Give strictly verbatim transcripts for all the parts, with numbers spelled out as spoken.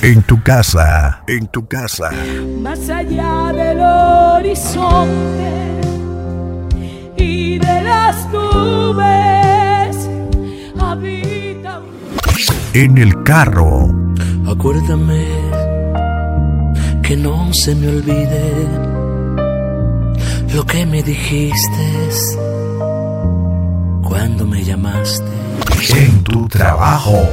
En tu casa, en tu casa. Más allá del horizonte y de las nubes habita. En el carro. Acuérdame que no se me olvide lo que me dijiste cuando me llamaste. En tu trabajo.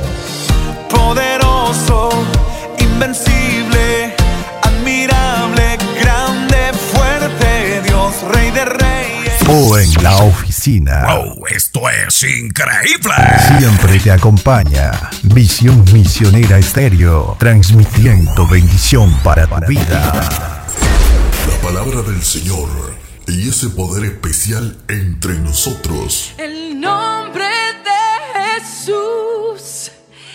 Poderoso, invencible, admirable, grande, fuerte, Dios, Rey de Reyes. O en la oficina. ¡Wow! ¡Esto es increíble! Siempre te acompaña Visión Misionera Estéreo, transmitiendo bendición para tu vida. La palabra del Señor y ese poder especial entre nosotros. El nombre de Jesús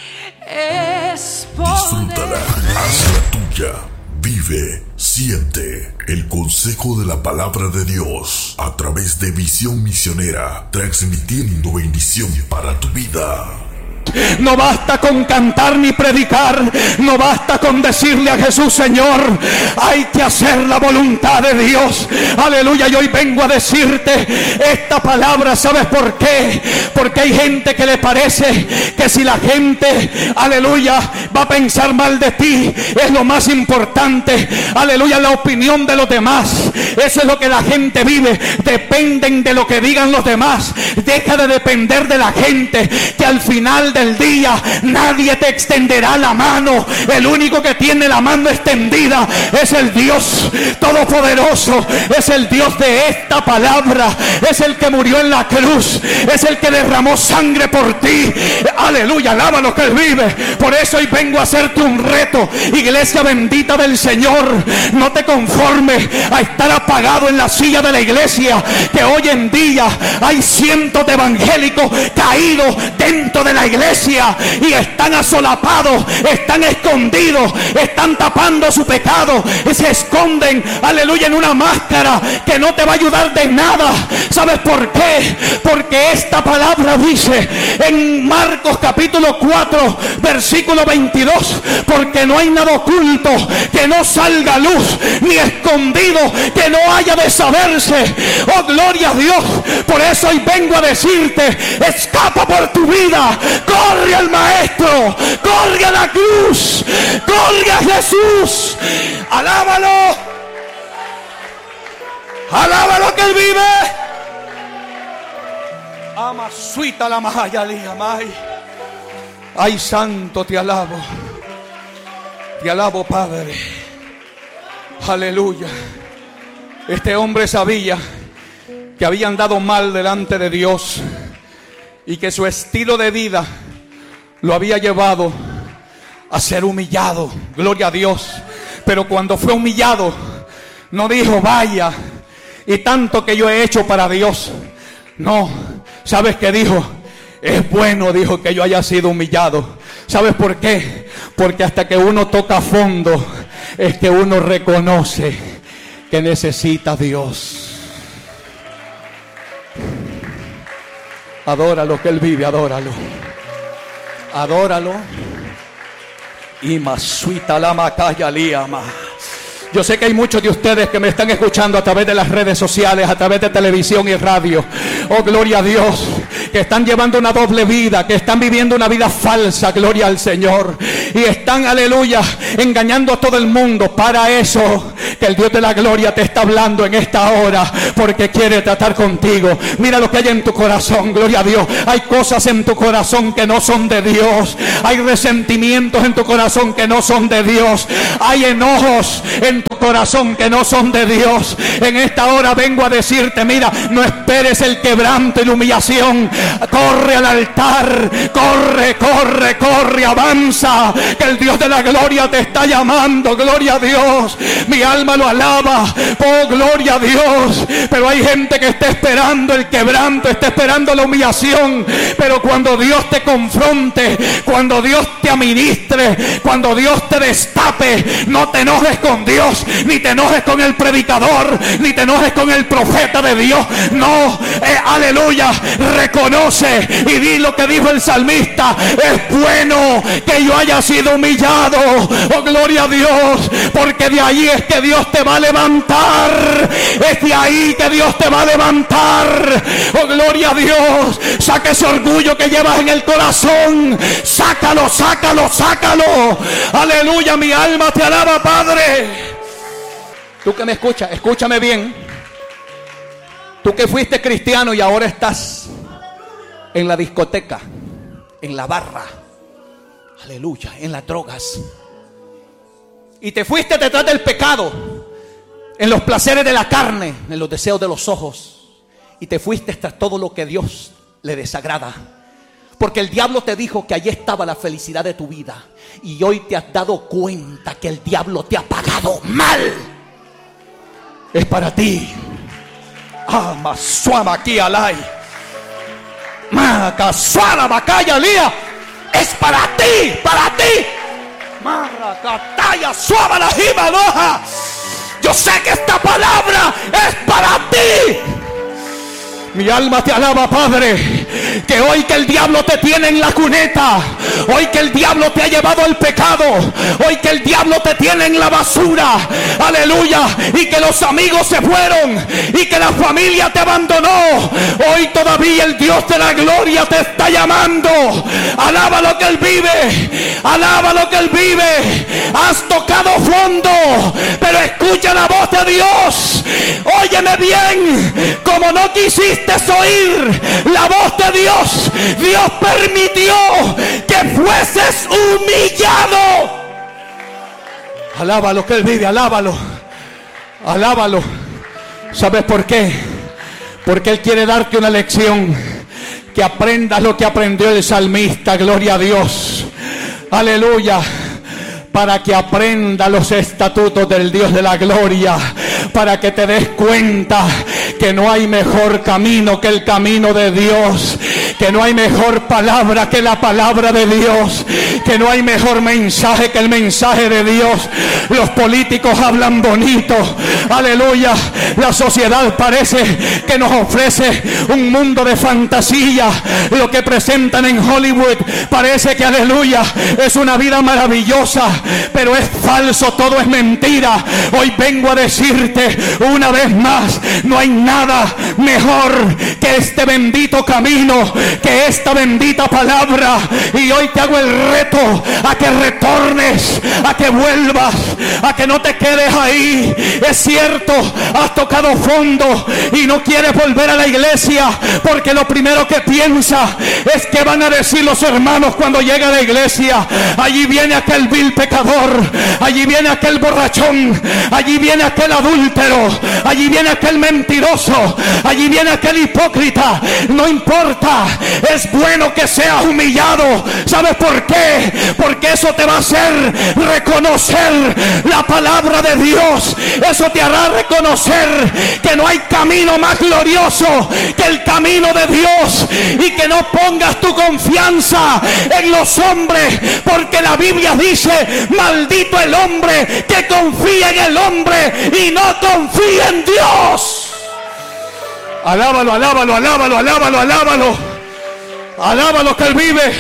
es poder. Disfrútala, hazla tuya, vive, siente el consejo de la palabra de Dios a través de Visión Misionera, transmitiendo bendición para tu vida. No basta con cantar ni predicar, no basta con decirle a Jesús Señor, hay que hacer la voluntad de Dios. Aleluya, y hoy vengo a decirte esta palabra. ¿Sabes por qué? Porque hay gente que le parece que si la gente, aleluya, va a pensar mal de ti, es lo más importante. Aleluya, la opinión de los demás, eso es lo que la gente vive. Dependen de lo que digan los demás. Deja de depender de la gente, que al final de el día nadie te extenderá la mano. El único que tiene la mano extendida es el Dios Todopoderoso, es el Dios de esta palabra, es el que murió en la cruz, es el que derramó sangre por ti. Aleluya, alaba lo que Él vive. Por eso hoy vengo a hacerte un reto, iglesia bendita del Señor. No te conformes a estar apagado en la silla de la iglesia, que hoy en día hay cientos de evangélicos caídos dentro de la iglesia y están asolapados, están escondidos, están tapando su pecado y se esconden, aleluya, en una máscara que no te va a ayudar de nada. ¿Sabes por qué? Porque esta palabra dice en Marcos capítulo cuatro versículo veintidós: porque no hay nada oculto que no salga a luz, ni escondido que no haya de saberse. Oh, gloria a Dios. Por eso hoy vengo a decirte: escapa por tu vida, corre al Maestro, corre a la cruz, corre a Jesús, alábalo, alábalo que Él vive. Ama suita la maya liamay. Ay, santo, te alabo, te alabo, Padre. Aleluya. Este hombre sabía que había andado mal delante de Dios y que su estilo de vida lo había llevado a ser humillado. Gloria a Dios. Pero cuando fue humillado, no dijo: vaya, y tanto que yo he hecho para Dios. No, ¿sabes qué dijo? Es bueno, dijo, que yo haya sido humillado. ¿Sabes por qué? Porque hasta que uno toca fondo es que uno reconoce que necesita a Dios. Adóralo que Él vive, adóralo. Adóralo. Y masuita la macaya liama. Yo sé que hay muchos de ustedes que me están escuchando a través de las redes sociales, a través de televisión y radio. Oh, gloria a Dios. Que están llevando una doble vida, que están viviendo una vida falsa, gloria al Señor. Y están, aleluya, engañando a todo el mundo. Para eso, que el Dios de la gloria te está hablando en esta hora, porque quiere tratar contigo. Mira lo que hay en tu corazón, gloria a Dios. Hay cosas en tu corazón que no son de Dios. Hay resentimientos en tu corazón que no son de Dios. Hay enojos en tu corazón que no son de Dios. En esta hora vengo a decirte: mira, no esperes el quebranto y la humillación. Corre al altar, corre, corre, corre, avanza, que el Dios de la gloria te está llamando. Gloria a Dios. Mi alma lo alaba. Oh, gloria a Dios. Pero hay gente que está esperando el quebranto, está esperando la humillación. Pero cuando Dios te confronte, cuando Dios te administre, cuando Dios te destape, no te enojes con Dios. ni te enojes con el predicador, ni te enojes con el profeta de Dios. No, eh, aleluya, reconoce y di lo que dijo el salmista: es bueno que yo haya sido humillado, oh gloria a Dios, porque de ahí es que Dios te va a levantar, es de ahí que Dios te va a levantar, oh gloria a Dios. Saca ese orgullo que llevas en el corazón, sácalo, sácalo, sácalo, aleluya. Mi alma te alaba, Padre. Tú que me escuchas, escúchame bien. Tú que fuiste cristiano y ahora estás en la discoteca, en la barra, aleluya, en las drogas, y te fuiste detrás del pecado, en los placeres de la carne, en los deseos de los ojos, y te fuiste tras todo lo que Dios le desagrada, porque el diablo te dijo que allí estaba la felicidad de tu vida, y hoy te has dado cuenta que el diablo te ha pagado mal. Es para ti. Ah, masuama aquí alay. Macasuala macaya lía. Es para ti, para ti. Maracataya suava la jimanoja. Yo sé que esta palabra es para ti. Mi alma te alaba, Padre, que hoy que el diablo te tiene en la cuneta, hoy que el diablo te ha llevado al pecado, hoy que el diablo te tiene en la basura, aleluya, y que los amigos se fueron y que la familia te abandonó, hoy todavía el Dios de la gloria te está llamando. Alaba lo que Él vive, alaba lo que Él vive. Has tocado fondo, pero escucha la voz de Dios. Óyeme bien, como no quisiste oír la voz de Dios, Dios permitió que fueses humillado. Alaba lo que Él vive, alábalo, alábalo. ¿Sabes por qué? Porque Él quiere darte una lección, que aprendas lo que aprendió el salmista, gloria a Dios, aleluya, para que aprenda los estatutos del Dios de la gloria, para que te des cuenta que no hay mejor camino que el camino de Dios, que no hay mejor palabra que la palabra de Dios, que no hay mejor mensaje que el mensaje de Dios. Los políticos hablan bonito, aleluya, la sociedad parece que nos ofrece un mundo de fantasía, lo que presentan en Hollywood parece que, aleluya, es una vida maravillosa, pero es falso, todo es mentira. Hoy vengo a decirte una vez más, no hay nada mejor que este bendito camino, que esta bendita palabra, y hoy te hago el reto a que retornes, a que vuelvas, a que no te quedes ahí. Es cierto, has tocado fondo y no quieres volver a la iglesia, porque lo primero que piensas es que van a decir los hermanos cuando llegue a la iglesia: allí viene aquel vil pecador, allí viene aquel borrachón, allí viene aquel adúltero, allí viene aquel mentiroso, allí viene aquel hipócrita. No importa, es bueno que seas humillado. ¿Sabes por qué? Porque eso te va a hacer reconocer la palabra de Dios. Eso te hará reconocer que no hay camino más glorioso que el camino de Dios, y que no pongas tu confianza en los hombres, porque la Biblia dice: maldito el hombre que confía en el hombre y no confía en Dios. Alábalo, alábalo, alábalo, alábalo, alábalo. Alábalo que Él vive.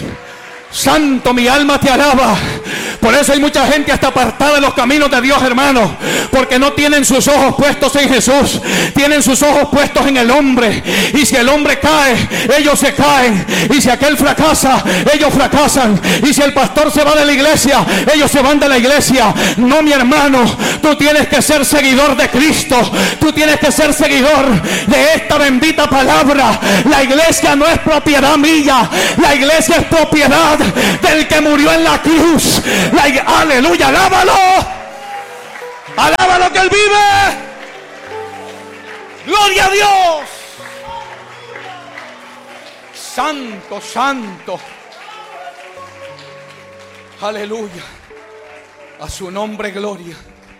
Santo, mi alma te alaba. Por eso hay mucha gente hasta apartada de los caminos de Dios, hermano, porque no tienen sus ojos puestos en Jesús, tienen sus ojos puestos en el hombre. Y si el hombre cae, ellos se caen. Y si aquel fracasa, ellos fracasan. Y si el pastor se va de la iglesia, ellos se van de la iglesia. No, mi hermano, tú tienes que ser seguidor de Cristo, tú tienes que ser seguidor de esta bendita palabra. La iglesia no es propiedad mía, la iglesia es propiedad del que murió en la cruz. La, aleluya, alábalo, alábalo que Él vive. Gloria a Dios. Santo, santo, aleluya, a su nombre gloria.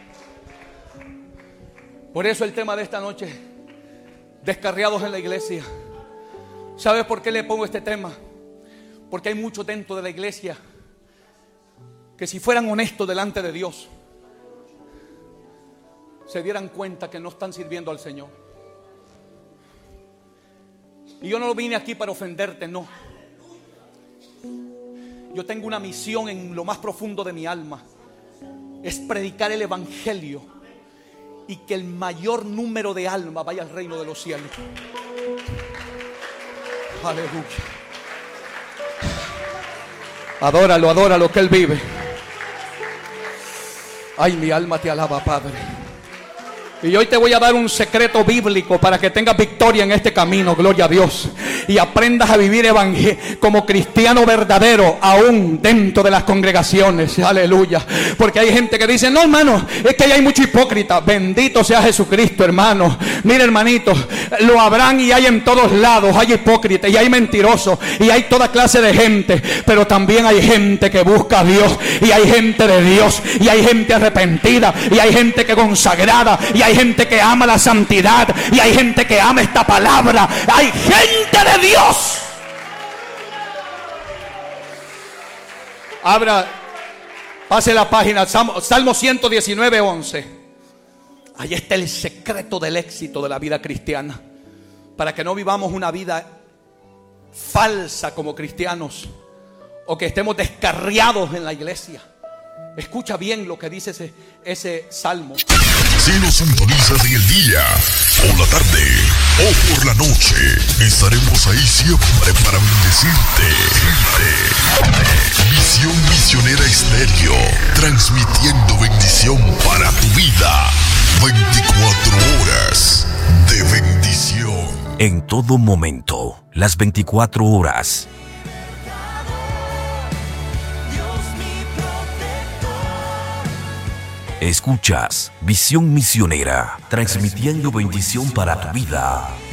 Por eso el tema de esta noche: descarriados en la iglesia. ¿Sabes por qué le pongo este tema? Porque hay muchos dentro de la iglesia que, si fueran honestos delante de Dios, se dieran cuenta que no están sirviendo al Señor. Y yo no vine aquí para ofenderte, no. Yo tengo una misión en lo más profundo de mi alma. Es predicar el evangelio y que el mayor número de almas vaya al reino de los cielos. Aleluya. Adóralo, adóralo, que Él vive. Ay, mi alma te alaba, Padre. Y hoy te voy a dar un secreto bíblico para que tengas victoria en este camino, gloria a Dios, y aprendas a vivir evangel- como cristiano verdadero, aún dentro de las congregaciones, aleluya. Porque hay gente que dice, no hermano, es que ahí hay mucho hipócrita. Bendito sea Jesucristo, hermano. Mira, hermanito, lo habrán y hay en todos lados. Hay hipócritas y hay mentirosos y hay toda clase de gente, pero también hay gente que busca a Dios, y hay gente de Dios, y hay gente arrepentida, y hay gente que consagrada, y hay gente que ama la santidad, y hay gente que ama esta palabra. Hay gente de Dios. Abra, pase la página, Salmo, Salmo ciento diecinueve, once. Ahí está el secreto del éxito de la vida cristiana, para que no vivamos una vida falsa como cristianos, o que estemos descarriados en la iglesia. Escucha bien lo que dice ese, ese salmo. Si nos sintonizas en el día, o la tarde, o por la noche, estaremos ahí siempre para bendecirte. Visión Misionera Estéreo, transmitiendo bendición para tu vida. veinticuatro horas de bendición. En todo momento, las veinticuatro horas. Escuchas Visión Misionera, transmitiendo bendición para tu vida.